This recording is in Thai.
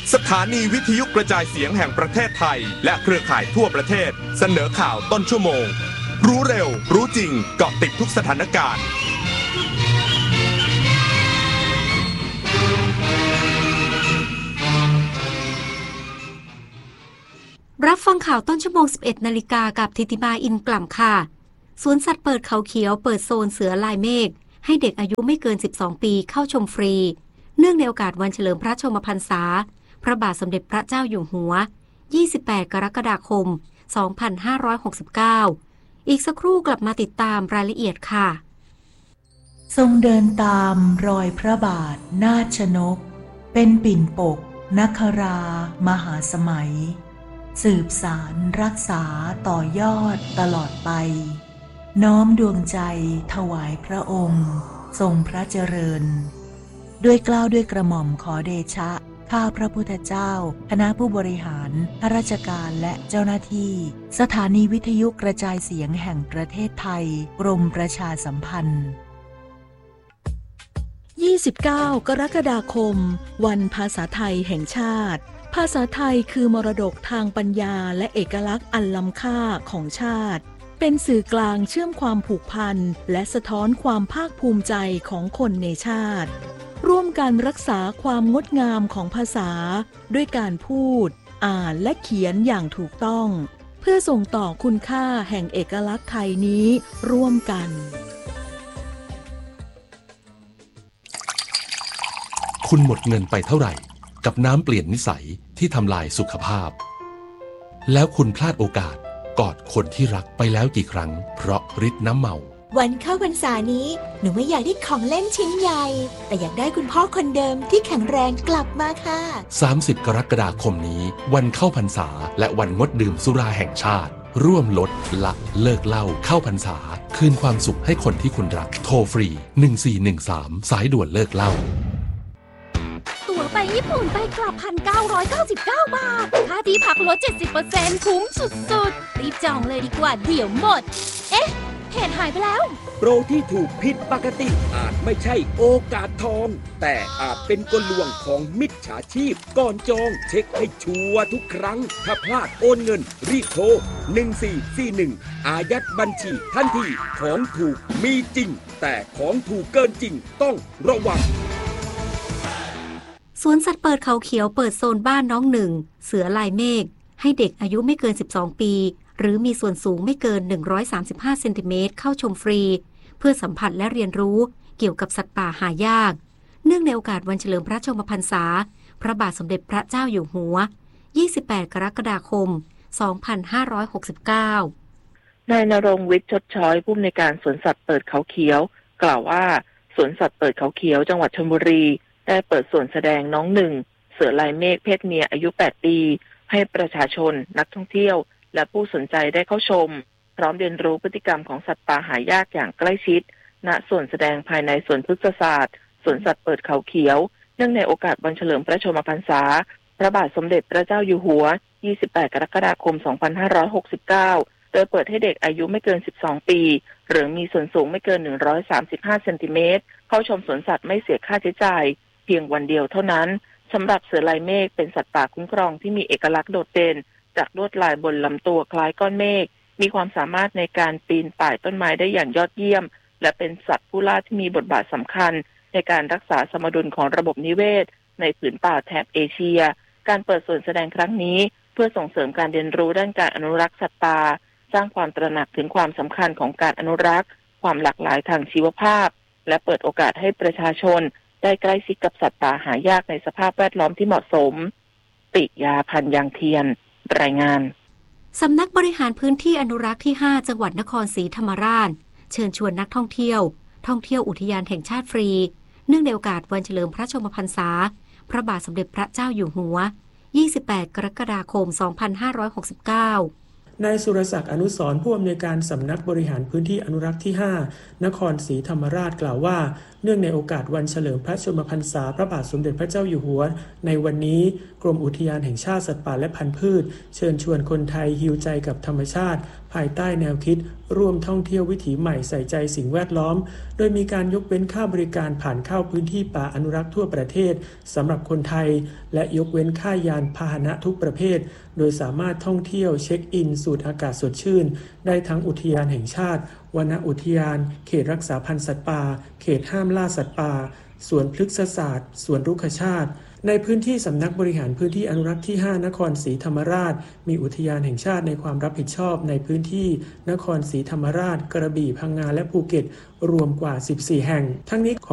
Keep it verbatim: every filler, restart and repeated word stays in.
สถานีวิทยุกระจายเสียงแห่งประเทศไทยและเครือข่ายทั่วประเทศเสนอข่าวต้นชั่วโมงรู้เร็วรู้จริงเกาะติดทุกสถานการณ์รับฟังข่าวต้นชั่วโมง สิบเอ็ดนาฬิกากับธิติมาอินกล่ำค่ะสวนสัตว์เปิดเขาเขียวเปิดโซนเสือลายเมฆให้เด็กอายุไม่เกินสิบสองปีเข้าชมฟรีเนื่องในโอกาสวันเฉลิมพระชนมพรรษาพระบาทสมเด็จพระเจ้าอยู่หัวยี่สิบแปดกรกฎาคมสองพันห้าร้อยหกสิบเก้าอีกสักครู่กลับมาติดตามรายละเอียดค่ะทรงเดินตามรอยพระบาทนาถชนกเป็นปิ่นปกนครามหาสมัยสืบสารรักษาต่อยอดตลอดไปน้อมดวงใจถวายพระองค์ทรงพระเจริญด้วยเกล้าด้วยกระหม่อมขอเดชะข้าพระพุทธเจ้าคณะผู้บริหารข้าราชการและเจ้าหน้าที่สถานีวิทยุกระจายเสียงแห่งประเทศไทยกรมประชาสัมพันธ์ยี่สิบเก้ากรกฎาคมวันภาษาไทยแห่งชาติภาษาไทยคือมรดกทางปัญญาและเอกลักษณ์อันล้ำค่าของชาติเป็นสื่อกลางเชื่อมความผูกพันและสะท้อนความภาคภูมิใจของคนในชาติร่วมกันรักษาความงดงามของภาษาด้วยการพูดอ่านและเขียนอย่างถูกต้องเพื่อส่งต่อคุณค่าแห่งเอกลักษณ์ไทยนี้ร่วมกันคุณหมดเงินไปเท่าไหร่กับน้ำเปลี่ยนนิสัยที่ทำลายสุขภาพแล้วคุณพลาดโอกาสกอดคนที่รักไปแล้วกี่ครั้งเพราะฤทธิ์น้ำเมาวันเข้าพรรษานี้หนูไม่อยากได้ของเล่นชิ้นใหญ่แต่อยากได้คุณพ่อคนเดิมที่แข็งแรงกลับมาค่ะสามสิบกรกฎาคมนี้วันเข้าพรรษาและวันงดดื่มสุราแห่งชาติร่วมลดละเลิกเหล้าเข้าพรรษาคืนความสุขให้คนที่คุณรักโทรฟรีหนึ่งสี่หนึ่งสามสายด่วนเลิกเหล้าตั๋วไปญี่ปุ่นไปกลับ หนึ่งพันเก้าร้อยเก้าสิบเก้า บาทค่าที่พักลด เจ็ดสิบเปอร์เซ็นต์ คุ้มสุดๆรีบจองเลยดีกว่าเดี๋ยวหมดเอ๊ะเพจหายไปแล้วโปรที่ถูกผิดปกติอาจไม่ใช่โอกาสทองแต่อาจเป็นกลลวงของมิจฉาชีพก่อนจองเช็คให้ชัวร์ทุกครั้งถ้าพลาดโอนเงินรีบโทรหนึ่งสี่สี่หนึ่งอายัดบัญชีทันทีของถูกมีจริงแต่ของถูกเกินจริงต้องระวังสวนสัตว์เปิดเขาเขียวเปิดโซนบ้านน้องหนึ่งเสือลายเมฆให้เด็กอายุไม่เกินสิบสองปีหรือมีส่วนสูงไม่เกินหนึ่งร้อยสามสิบห้าเซนติเมตรเข้าชมฟรีเพื่อสัมผัสและเรียนรู้เกี่ยวกับสัตว์ป่าหายากเนื่องในโอกาสวันเฉลิมพระชนมพรรษาพระบาทสมเด็จพระเจ้าอยู่หัวยี่สิบแปดกรกฎาคมสองพันห้าร้อยหกสิบเก้านายณรงค์วิทย์ชดช้อยผู้อำนวยการสวนสัตว์เปิดเขาเขียวกล่าวว่าสวนสัตว์เปิดเขาเขียวจังหวัดชลบุรีได้เปิดส่วนแสดงน้องหนึ่งเสือลายเมฆเพศเมียอายุแปดปีให้ประชาชนนักท่องเที่ยวและผู้สนใจได้เข้าชมพร้อมเรียนรู้พฤติกรรมของสัตว์ป่าหายากอย่างใกล้ชิดณส่วนแสดงภายในสวนพฤกษศาสตร์สวนสัตว์เปิดเขาเขียวเนื่องในโอกาสวันเฉลิมพระชนมพรรษาพระบาทสมเด็จพระเจ้าอยู่หัวยี่สิบแปดกรกฎาคมสองพันห้าร้อยหกสิบเก้าโดยเปิดให้เด็กอายุไม่เกินสิบสองปีหรือมีส่วนสูงไม่เกินหนึ่งร้อยสามสิบห้าเซนติเมตรเข้าชมสวนสัตว์ไม่เสียค่าใช้จ่ายเพียงวันเดียวเท่านั้นสำหรับเสือลายเมฆเป็นสัตว์ป่าคุ้มครองที่มีเอกลักษณ์โดดเด่นจากลวดลายบนลำตัวคล้ายก้อนเมฆมีความสามารถในการปีนป่ายต้นไม้ได้อย่างยอดเยี่ยมและเป็นสัตว์ผู้ล่าที่มีบทบาทสำคัญในการรักษาสมดุลของระบบนิเวศในผืนป่าแถบเอเชียการเปิดส่วนแสดงครั้งนี้เพื่อส่งเสริมการเรียนรู้ด้านการอนุรักษ์สัตว์ป่าสร้างความตระหนักถึงความสำคัญของการอนุรักษ์ความหลากหลายทางชีวภาพและเปิดโอกาสให้ประชาชนได้ใกล้ชิดกับสัตว์ป่าหายากในสภาพแวดล้อมที่เหมาะสมปิยาพันธ์ยางเทียนรายงานสำนักบริหารพื้นที่อนุรักษ์ที่ห้าจังหวัดนครศรีธรรมราชเชิญชวนนักท่องเที่ยวท่องเที่ยวอุทยานแห่งชาติฟรีเนื่องในโอกาสวันเฉลิมพระชนมพรรษาพระบาทสมเด็จพระเจ้าอยู่หัวยี่สิบแปดกรกฎาคมสองพันห้าร้อยหกสิบเก้านายสุรศักดิ์อนุสรณ์ผู้อำนวยการสำนักบริหารพื้นที่อนุรักษ์ที่ห้านครศรีธรรมราชกล่าวว่าเนื่องในโอกาสวันเฉลิมพระชนมพรรษาพระบาทสมเด็จพระเจ้าอยู่หัวในวันนี้กรมอุทยานแห่งชาติสัตว์ป่าและพันธุ์พืชเชิญชวนคนไทยฮีลใจกับธรรมชาติพภายใต้แนวคิดร่วมท่องเที่ยววิถีใหม่ใส่ใจสิ่งแวดล้อมโดยมีการยกเว้นค่าบริการผ่านเข้าพื้นที่ป่าอนุรักษ์ทั่วประเทศสำหรับคนไทยและยกเว้นค่ายานพาหนะทุกประเภทโดยสามารถท่องเที่ยวเช็คอินสูดอากาศสดชื่นได้ทั้งอุทยานแห่งชาติวนอุทยานเขตรักษาพันธุ์สัตว์ป่าเขตห้ามล่าสัตว์ป่าสวนพฤกษศาสตร์สวนรุกขชาติในพื้นที่สำนักบริหารพื้นที่อนุรักษ์ที่ห้านครศรีธรรมราชมีอุทยานแห่งชาติในความรับผิดชอบในพื้นที่นครศรีธรรมราชกระบี่พังงาและภูเก็ตรวมกว่าสิบสี่แห่งทั้งนี้ขอ